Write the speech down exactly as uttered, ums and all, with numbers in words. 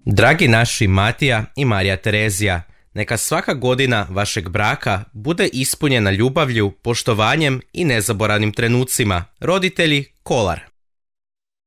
Dragi naši Matija i Marija Terezija, neka svaka godina vašeg braka bude ispunjena ljubavlju, poštovanjem i nezaboravnim trenucima. Roditelji Kolar.